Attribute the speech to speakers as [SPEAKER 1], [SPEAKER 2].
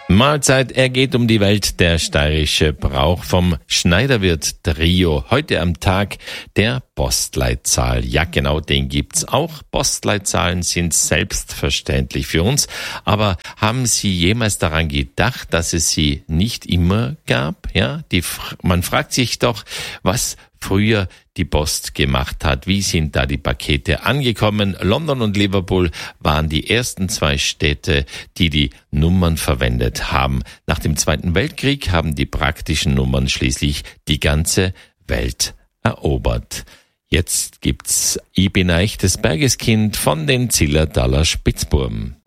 [SPEAKER 1] Mahlzeit, er geht um die Welt, der steirische Brauch vom Schneiderwirt Trio. Heute am Tag der Postleitzahl. Ja, genau, den gibt's auch. Postleitzahlen sind selbstverständlich für uns. Aber haben Sie jemals daran gedacht, dass es sie nicht immer gab? Ja, man fragt sich doch, was früher die Post gemacht hat. Wie sind da die Pakete angekommen? London und Liverpool waren die ersten zwei Städte, die die Nummern verwendet haben. Nach dem Zweiten Weltkrieg haben die praktischen Nummern schließlich die ganze Welt erobert. Jetzt gibt's Ich bin eich des Bergeskind von den Zillertaler Spitzbuben.